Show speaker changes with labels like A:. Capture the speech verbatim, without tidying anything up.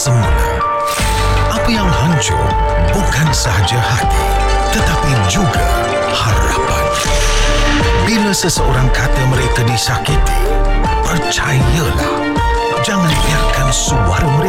A: semula. Apa yang hancur bukan sahaja hati, tetapi juga harapan. Bila seseorang kata mereka disakiti, percayalah, jangan biarkan suara mereka